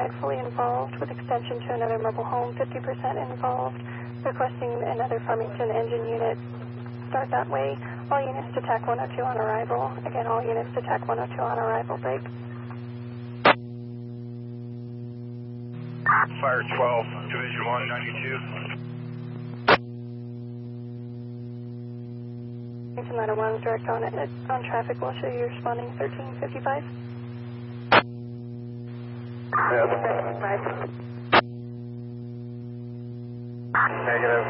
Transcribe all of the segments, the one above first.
fully involved with extension to another mobile home, 50% involved, requesting another Farmington engine unit. Start that way. All units to TAC 102 on arrival. Again, all units to TAC 102 on arrival. Break. Fire 12, Division 192. Farmington Ladder 1, direct on traffic. We'll show you responding 1355. Negative.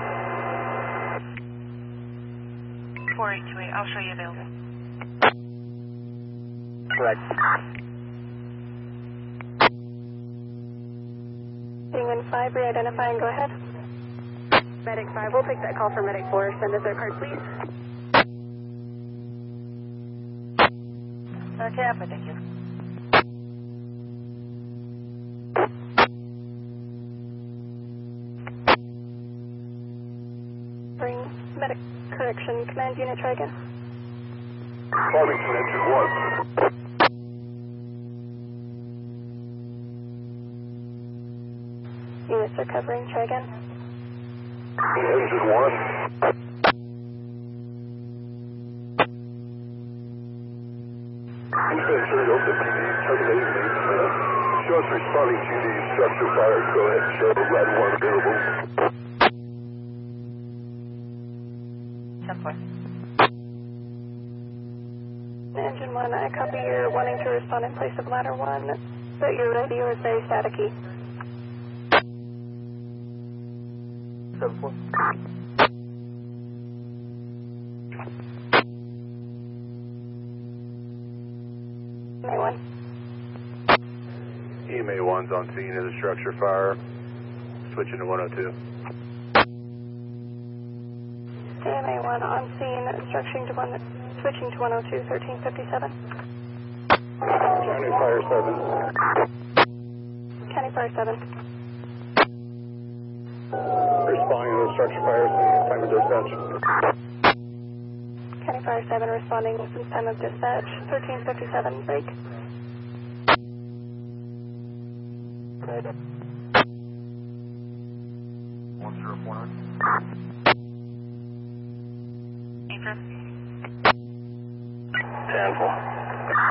4828, I'll show you available. Correct. Being in 5, re-identify and go ahead. Medic 5, we'll take that call for Medic 4. Send us our card, please. Okay, I'm thank you. Bring medic correction. Command unit, try again. Farmington engine 1. Units are covering. Try again. Engine 1. Ventura 50D, terminating maintenance. Show us responding to the structure fire. Go ahead and show Ladder 1 available. 10-4. Engine 1, I copy you're wanting to respond in place of Ladder 1, but your radio is very staticky. 7-4. EMA 1. EMA 1's on scene of the structure fire. Switching to 102. EMA 1 on scene, switching to 102, 1357. County Fire 7. County Fire 7. Responding to the structure fire since time of dispatch. County Fire 7 responding since time of dispatch, 1357, break. Hold up. 1049. Affirm. 10-4.